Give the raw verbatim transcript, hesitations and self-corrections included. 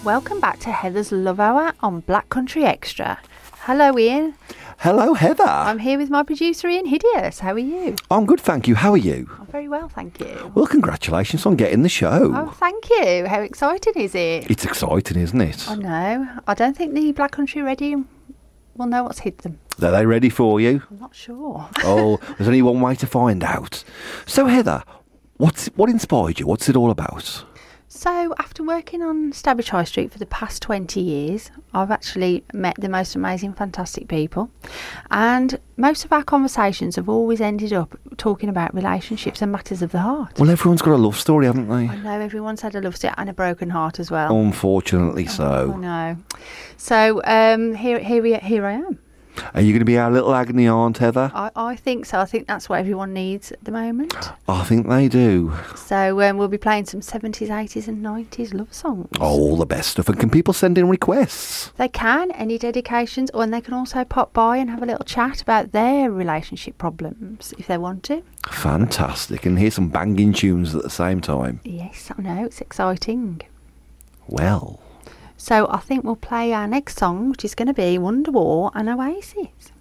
Welcome back to Heather's Love Hour on Black Country Extra. Hello, Ian. Hello, Heather. I'm here with my producer, Ian Hideous. How are you? I'm good, thank you. How are you? I'm very well, thank you. Well, congratulations on getting the show. Oh, thank you. How exciting is it? It's exciting, isn't it? I know. I don't think the Black Country Radio will know what's hit them. Are they ready for you? I'm not sure. Oh, there's only one way to find out. So, Heather, what's what inspired you? What's it all about? So, after working on Stabbage High Street for the past twenty years, I've actually met the most amazing, fantastic people. And most of our conversations have always ended up talking about relationships and matters of the heart. Well, everyone's got a love story, haven't they? I know everyone's had a love story and a broken heart as well. Unfortunately so. I know. So, um, here, here, we, here I am. Are you going to be our little agony aunt, Heather? I, I think so. I think that's what everyone needs at the moment. I think they do. So um, we'll be playing some seventies, eighties and nineties love songs. Oh, all the best stuff. And can people send in requests? They can, any dedications, or and they can also pop by and have a little chat about their relationship problems if they want to. Fantastic. And hear some banging tunes at the same time. Yes, I know. It's exciting. Well... So I think we'll play our next song, which is going to be Wonderwall and Oasis.